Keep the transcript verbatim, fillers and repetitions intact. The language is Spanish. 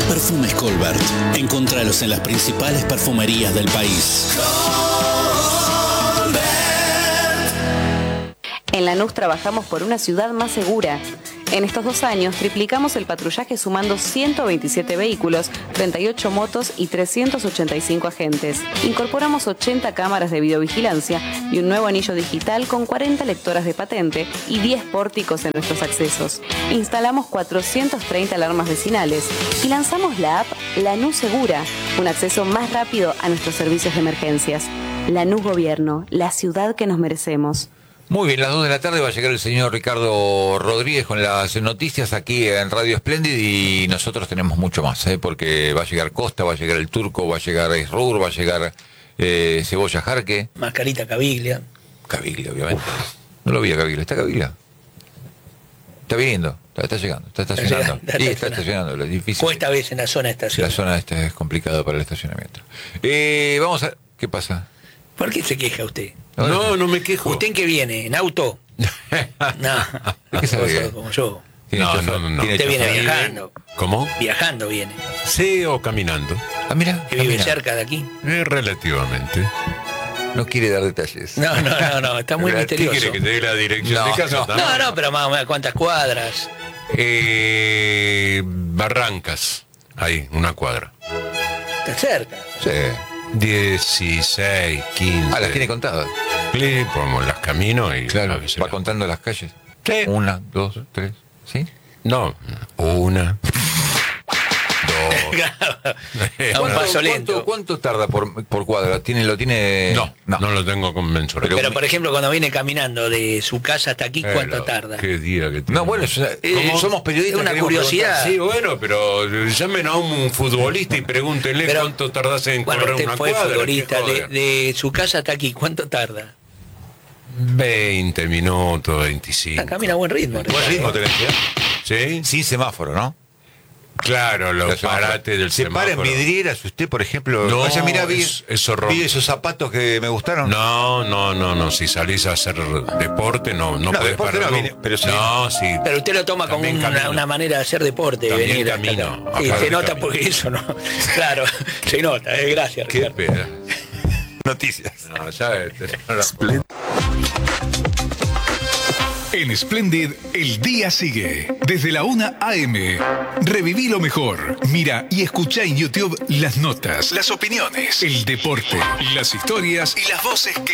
Perfumes Colbert. Encontralos en las principales perfumerías del país. En Lanús trabajamos por una ciudad más segura. En estos dos años triplicamos el patrullaje sumando ciento veintisiete vehículos, treinta y ocho motos y trescientos ochenta y cinco agentes. Incorporamos ochenta cámaras de videovigilancia y un nuevo anillo digital con cuarenta lectoras de patente y diez pórticos en nuestros accesos. Instalamos cuatrocientas treinta alarmas vecinales y lanzamos la app Lanús Segura, un acceso más rápido a nuestros servicios de emergencias. Lanús Gobierno, la ciudad que nos merecemos. Muy bien, las dos de la tarde va a llegar el señor Ricardo Rodríguez con las noticias aquí en Radio Espléndid y nosotros tenemos mucho más, ¿eh? Porque va a llegar Costa, va a llegar el Turco, va a llegar Esrur, va a llegar eh, Cebolla Jarque. Mascarita Caviglia. Caviglia, obviamente. No lo vi a Caviglia, ¿está Caviglia? Está viniendo, está, está llegando, está estacionando. Está, está, sí, está está estacionando, es difícil. Cuesta a veces en la zona de estación. La zona esta es complicada para el estacionamiento. Eh, vamos a... ¿Qué pasa? ¿Por qué se queja usted? No, no me quejo. ¿Usted en qué viene? ¿En auto? No, ¿Qué sabe? como yo. No, no, no, no. Usted viene viajando. ¿Cómo? Viajando viene. Sí, o caminando. Ah, mira. ¿Que vive camina. cerca de aquí? Eh, relativamente. No quiere dar detalles. No, no, no, no, está muy ¿Qué misterioso. quiere que te dé la dirección No, de casa? no. también? No, no, pero más o menos, ¿cuántas cuadras? Eh, Barrancas. Ahí, una cuadra. Está cerca. Sí. dieciséis, quince. Ah, las tiene contadas. Sí, como las camino y Claro, a veces va las- contando las calles. Sí. Una, dos, tres, ¿sí? No, una, dos. A un paso lento. ¿Cuánto, cuánto tarda por, por cuadra? ¿Tiene, ¿Lo tiene...? No, no, lo tengo con mensurado. Pero, por ejemplo, cuando viene caminando de su casa hasta aquí, ¿cuánto Eh, tarda? Qué día que tiene. No, bueno, es una- eh, ¿Cómo? somos periodistas. Es una queremos curiosidad. Sí, bueno, pero llamen a un futbolista y pregúntenle Pero, cuánto tardás en Bueno, correr usted una fue cuadra. futbolista. qué De, joder. de su casa hasta aquí, ¿cuánto tarda? veinte minutos, veinticinco. Ah, camina a buen ritmo. preguntar. Buen ritmo tenés, ¿eh? ¿Sí? Sin semáforo, ¿no? Claro, los Los semáforos. parates del Se para en semáforo. vidrieras, usted, por ejemplo. No, vaya, mira, vi, es- eso rompe. vi esos zapatos que me gustaron. No, no, no, no. Si salís a hacer deporte, no, no, No, podés deporte parar. no, no, vine- pero sí. no, sí. Pero usted lo toma como También una, camino. una manera de hacer deporte. También venir hasta camino. acá. Sí, Acá se de nota camino. porque eso no. Claro, se nota. Eh, gracias, Qué Ricardo. pena. Noticias. No, ya este, En Splendid, el día sigue. Desde la una a eme. Reviví lo mejor. Mira y escucha en YouTube las notas, las opiniones, el deporte, las historias y las voces que